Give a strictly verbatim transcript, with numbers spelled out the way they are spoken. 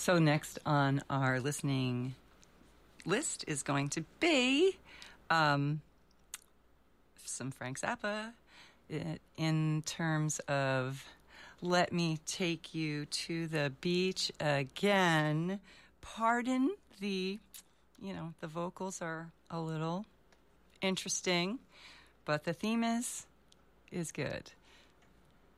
So next on our listening list is going to be um, some Frank Zappa in terms of Let Me Take You to the Beach Again. Pardon the, you know, the vocals are a little interesting, but the theme is, is good.